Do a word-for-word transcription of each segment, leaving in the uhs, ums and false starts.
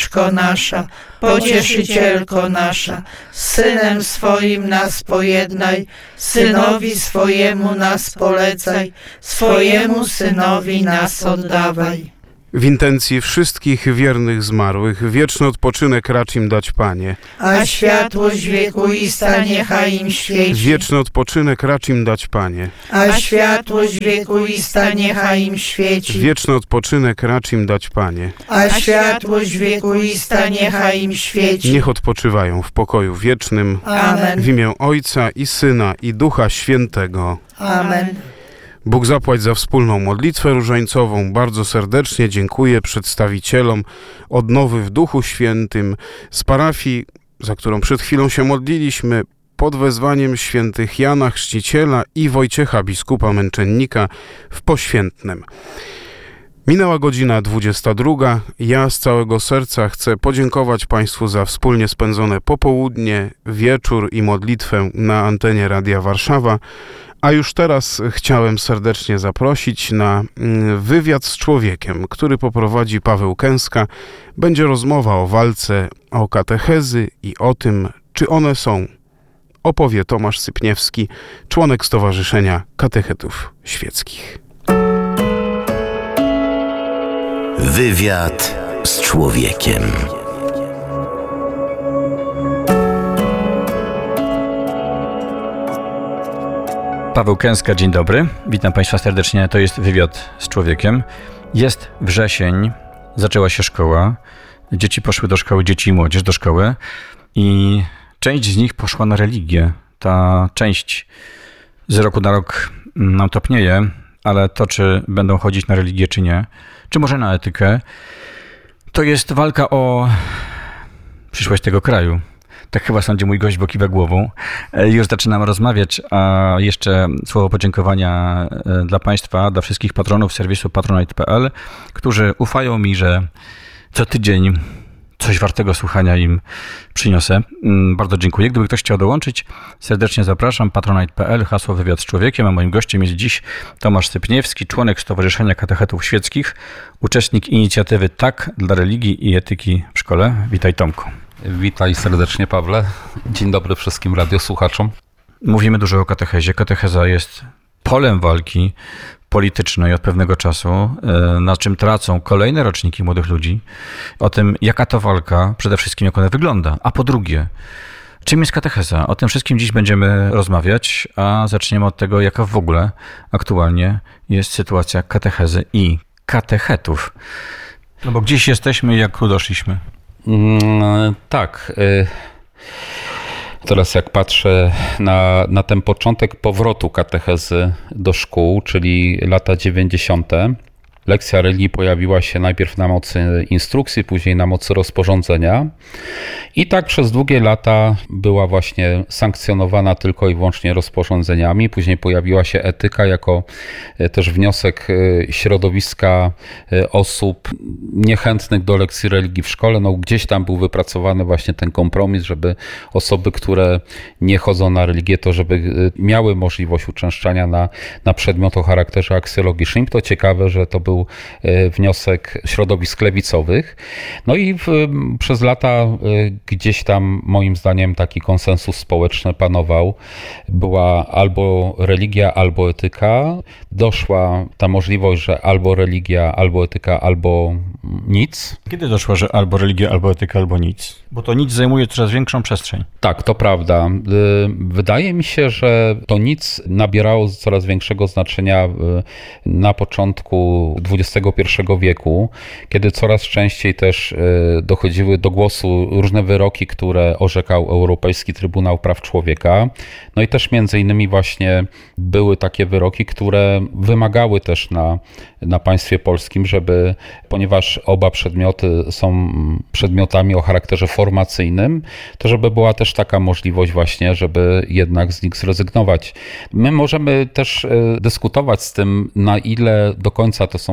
Matko nasza, Pocieszycielko nasza, z Synem swoim nas pojednaj, Synowi swojemu nas polecaj, swojemu Synowi nas oddawaj. W intencji wszystkich wiernych zmarłych wieczny odpoczynek racz im dać, Panie. A światłość wiekuista niechaj im świeci. Wieczny odpoczynek racz im dać, Panie. A światłość wiekuista niechaj im świeci. Wieczny odpoczynek racz im dać, Panie. A światłość wiekuista niechaj im świeci. Niech odpoczywają w pokoju wiecznym. Amen. W imię Ojca i Syna i Ducha Świętego. Amen. Bóg zapłać za wspólną modlitwę różańcową. Bardzo serdecznie dziękuję przedstawicielom Odnowy w Duchu Świętym z parafii, za którą przed chwilą się modliliśmy, pod wezwaniem świętych Jana Chrzciciela i Wojciecha biskupa męczennika w Poświętnem. Minęła godzina dwudziesta druga. Ja z całego serca chcę podziękować Państwu za wspólnie spędzone popołudnie, wieczór i modlitwę na antenie Radia Warszawa. A już teraz chciałem serdecznie zaprosić na wywiad z człowiekiem, który poprowadzi Paweł Kęska. Będzie rozmowa o walce o katechezy i o tym, czy one są. Opowie Tomasz Sypniewski, członek Stowarzyszenia Katechetów Świeckich. Wywiad z człowiekiem. Paweł Kęska, dzień dobry. Witam Państwa serdecznie. To jest wywiad z człowiekiem. Jest wrzesień, zaczęła się szkoła. Dzieci poszły do szkoły, dzieci i młodzież do szkoły. I część z nich poszła na religię. Ta część z roku na rok nam topnieje, ale to, czy będą chodzić na religię, czy nie, czy może na etykę, to jest walka o przyszłość tego kraju. Tak chyba sądzi mój gość, bo kiwa głową. Już zaczynamy rozmawiać, a jeszcze słowo podziękowania dla Państwa, dla wszystkich patronów serwisu patronite kropka p l, którzy ufają mi, że co tydzień coś wartego słuchania im przyniosę. Bardzo dziękuję. Gdyby ktoś chciał dołączyć, serdecznie zapraszam. patronite kropka p l, hasło wywiad z człowiekiem, a moim gościem jest dziś Tomasz Sypniewski, członek Stowarzyszenia Katechetów Świeckich, uczestnik inicjatywy Tak dla religii i etyki w szkole. Witaj, Tomku. Witaj serdecznie, Pawle. Dzień dobry wszystkim radiosłuchaczom. Mówimy dużo o katechezie. Katecheza jest polem walki politycznej od pewnego czasu, na czym tracą kolejne roczniki młodych ludzi. O tym, jaka to walka, przede wszystkim jak ona wygląda, a po drugie, czym jest katecheza. O tym wszystkim dziś będziemy rozmawiać, a zaczniemy od tego, jaka w ogóle aktualnie jest sytuacja katechezy i katechetów. No bo gdzieś jesteśmy i jak tu doszliśmy. Mm, tak. Teraz jak patrzę na, na ten początek powrotu katechezy do szkół, czyli lata dziewięćdziesiąte, lekcja religii pojawiła się najpierw na mocy instrukcji, później na mocy rozporządzenia i tak przez długie lata była właśnie sankcjonowana tylko i wyłącznie rozporządzeniami. Później pojawiła się etyka jako też wniosek środowiska osób niechętnych do lekcji religii w szkole. No, gdzieś tam był wypracowany właśnie ten kompromis, żeby osoby, które nie chodzą na religię, to żeby miały możliwość uczęszczania na, na przedmiot o charakterze aksjologicznym. To ciekawe, że to był wniosek środowisk lewicowych. No i w, przez lata gdzieś tam moim zdaniem taki konsensus społeczny panował. Była albo religia, albo etyka. Doszła ta możliwość, że albo religia, albo etyka, albo nic. Kiedy doszło, że albo religia, albo etyka, albo nic? Bo to nic zajmuje coraz większą przestrzeń. Tak, to prawda. Wydaje mi się, że to nic nabierało coraz większego znaczenia na początku dwudziestego pierwszego wieku, kiedy coraz częściej też dochodziły do głosu różne wyroki, które orzekał Europejski Trybunał Praw Człowieka. No i też między innymi właśnie były takie wyroki, które wymagały też na, na państwie polskim, żeby, ponieważ oba przedmioty są przedmiotami o charakterze formacyjnym, to żeby była też taka możliwość właśnie, żeby jednak z nich zrezygnować. My możemy też dyskutować z tym, na ile do końca to są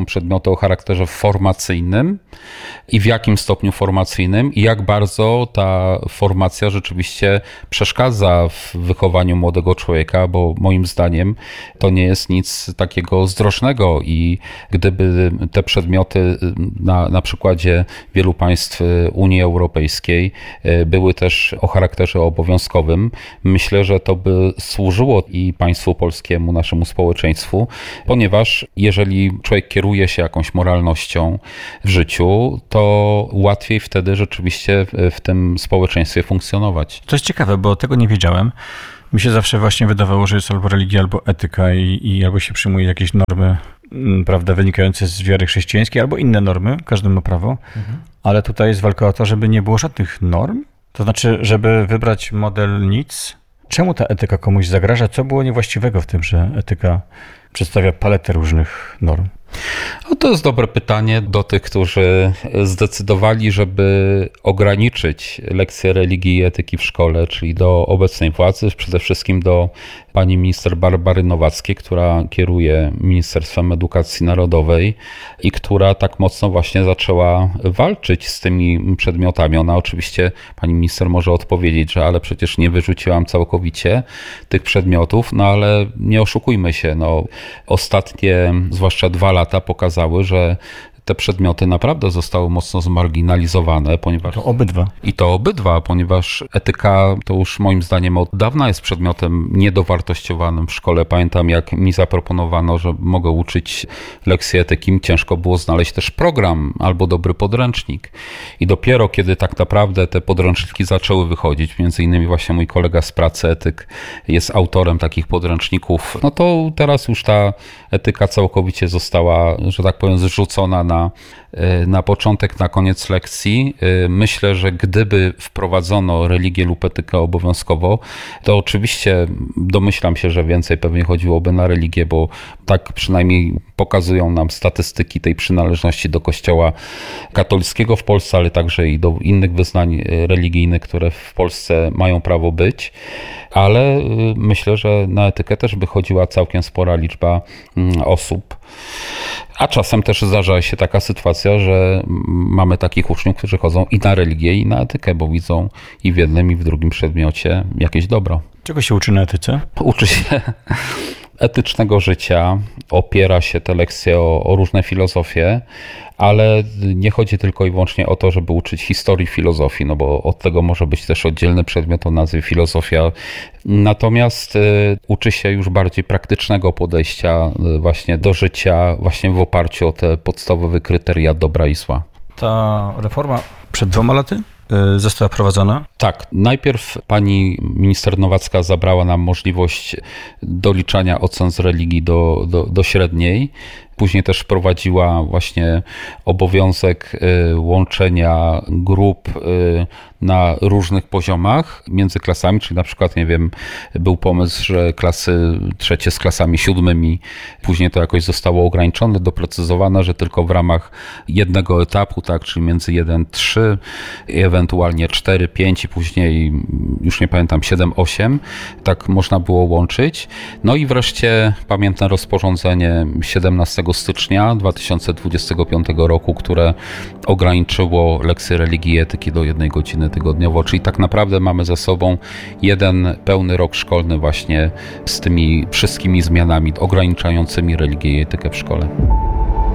przedmioty o charakterze formacyjnym i w jakim stopniu formacyjnym i jak bardzo ta formacja rzeczywiście przeszkadza w wychowaniu młodego człowieka, bo moim zdaniem to nie jest nic takiego zdrożnego i gdyby te przedmioty na, na przykładzie wielu państw Unii Europejskiej były też o charakterze obowiązkowym, myślę, że to by służyło i państwu polskiemu, naszemu społeczeństwu, ponieważ jeżeli człowiek kieruje się jakąś moralnością w życiu, to łatwiej wtedy rzeczywiście w tym społeczeństwie funkcjonować. To jest ciekawe, bo tego nie wiedziałem. Mi się zawsze właśnie wydawało, że jest albo religia, albo etyka i, i albo się przyjmuje jakieś normy, prawda, wynikające z wiary chrześcijańskiej, albo inne normy, każdy ma prawo, mhm. ale tutaj jest walka o to, żeby nie było żadnych norm, to znaczy, żeby wybrać model nic. Czemu ta etyka komuś zagraża? Co było niewłaściwego w tym, że etyka przedstawia paletę różnych norm? No to jest dobre pytanie do tych, którzy zdecydowali, żeby ograniczyć lekcje religii i etyki w szkole, czyli do obecnej władzy, przede wszystkim do pani minister Barbary Nowackiej, która kieruje Ministerstwem Edukacji Narodowej i która tak mocno właśnie zaczęła walczyć z tymi przedmiotami. Ona oczywiście, pani minister może odpowiedzieć, że ale przecież nie wyrzuciłam całkowicie tych przedmiotów, no ale nie oszukujmy się, no ostatnie, zwłaszcza dwa lata pokazały, że te przedmioty naprawdę zostały mocno zmarginalizowane, ponieważ... To obydwa. I to obydwa, ponieważ etyka to już moim zdaniem od dawna jest przedmiotem niedowartościowanym w szkole. Pamiętam, jak mi zaproponowano, że mogę uczyć lekcje etyki, ciężko było znaleźć też program albo dobry podręcznik. I dopiero kiedy tak naprawdę te podręczniki zaczęły wychodzić, między innymi właśnie mój kolega z pracy etyk jest autorem takich podręczników, no to teraz już ta etyka całkowicie została, że tak powiem, zrzucona na Na, na początek, na koniec lekcji. Myślę, że gdyby wprowadzono religię lub etykę obowiązkowo, to oczywiście domyślam się, że więcej pewnie chodziłoby na religię, bo tak przynajmniej pokazują nam statystyki tej przynależności do Kościoła katolickiego w Polsce, ale także i do innych wyznań religijnych, które w Polsce mają prawo być. Ale myślę, że na etykę też by chodziła całkiem spora liczba osób. A czasem też zdarza się taka sytuacja, że mamy takich uczniów, którzy chodzą i na religię, i na etykę, bo widzą i w jednym, i w drugim przedmiocie jakieś dobro. Czego się uczy na etyce? Uczy się etycznego życia, opiera się te lekcje o, o różne filozofie, ale nie chodzi tylko i wyłącznie o to, żeby uczyć historii filozofii, no bo od tego może być też oddzielny przedmiot o nazwie filozofia. Natomiast y, uczy się już bardziej praktycznego podejścia y, właśnie do życia, właśnie w oparciu o te podstawowe kryteria dobra i zła. Ta reforma przed dwoma laty y, została prowadzona? Tak. Najpierw pani minister Nowacka zabrała nam możliwość doliczania ocen z religii do, do, do średniej. Później też wprowadziła właśnie obowiązek łączenia grup na różnych poziomach między klasami, czyli na przykład, nie wiem, był pomysł, że klasy trzecie z klasami siódmymi, później to jakoś zostało ograniczone, doprecyzowane, że tylko w ramach jednego etapu, tak, czyli między jeden trzy, ewentualnie cztery pięć i później, już nie pamiętam, siedem osiem, tak można było łączyć. No i wreszcie pamiętne rozporządzenie siedemnastego stycznia dwa tysiące dwudziestego piątego roku, które ograniczyło lekcje religii i etyki do jednej godziny tygodniowo, czyli tak naprawdę mamy za sobą jeden pełny rok szkolny właśnie z tymi wszystkimi zmianami ograniczającymi religię i etykę w szkole.